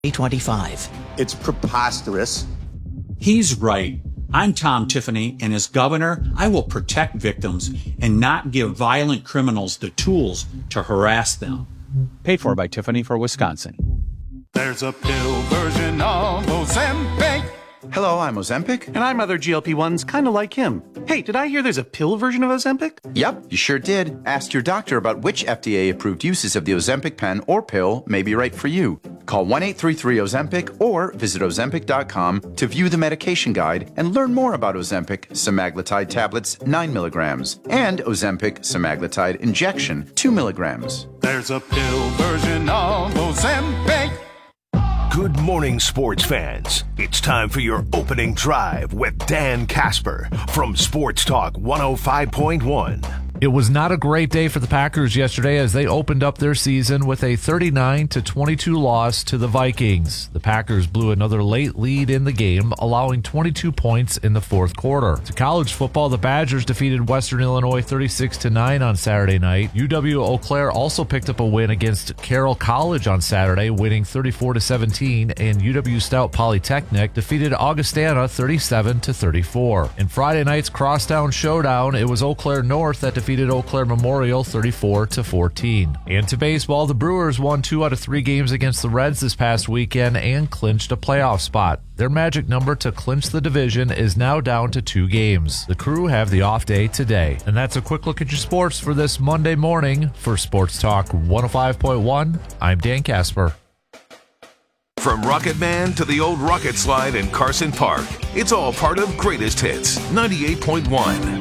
2025. It's preposterous. He's right. I'm Tom Tiffany, and as governor, I will protect victims and not give violent criminals the tools to harass them. Paid for by Tiffany for Wisconsin. There's a pill version of Ozempic. Hello, I'm Ozempic. And I'm other GLP-1s, kind of like him. Hey, did I hear there's a pill version of Ozempic? Yep, you sure did. Ask your doctor about which FDA-approved uses of the Ozempic pen or pill may be right for you. Call 1-833-OZEMPIC or visit Ozempic.com to view the medication guide and learn more about Ozempic semaglutide tablets 9 milligrams and Ozempic semaglutide injection 2 milligrams. There's a pill version of Ozempic. Good morning, sports fans. It's time for your opening drive with Dan Casper from Sports Talk 105.1. It was not a great day for the Packers yesterday as they opened up their season with a 39-22 loss to the Vikings. The Packers blew another late lead in the game, allowing 22 points in the fourth quarter. To college football, the Badgers defeated Western Illinois 36-9 on Saturday night. UW-Eau Claire also picked up a win against Carroll College on Saturday, winning 34-17, and UW Stout Polytechnic defeated Augustana 37-34. In Friday night's crosstown showdown, it was Eau Claire North that defeated Eau Claire Memorial 34-14. And to baseball, the Brewers won 2 out of 3 games against the Reds this past weekend and clinched a playoff spot. Their magic number to clinch the division is now down to 2 games. The Crew have the off day today. And that's a quick look at your sports for this Monday morning. For Sports Talk 105.1, I'm Dan Casper. From Rocket Man to the old rocket slide in Carson Park, it's all part of Greatest Hits 98.1.